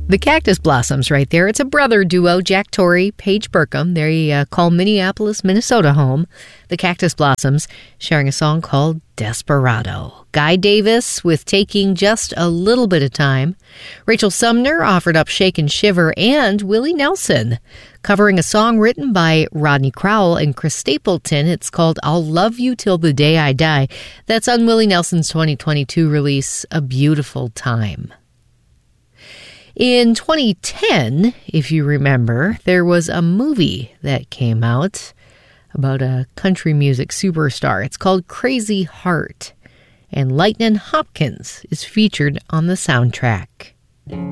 The Cactus Blossoms right there. It's a brother duo, Jack Torrey, Paige Burkham. They call Minneapolis, Minnesota home. The Cactus Blossoms sharing a song called Desperado. Guy Davis with Taking Just a Little Bit of Time. Rachel Sumner offered up Shake and Shiver, and Willie Nelson covering a song written by Rodney Crowell and Chris Stapleton. It's called I'll Love You Till the Day I Die. That's on Willie Nelson's 2022 release, A Beautiful Time. In 2010, if you remember, there was a movie that came out about a country music superstar. It's called Crazy Heart, and Lightnin' Hopkins is featured on the soundtrack.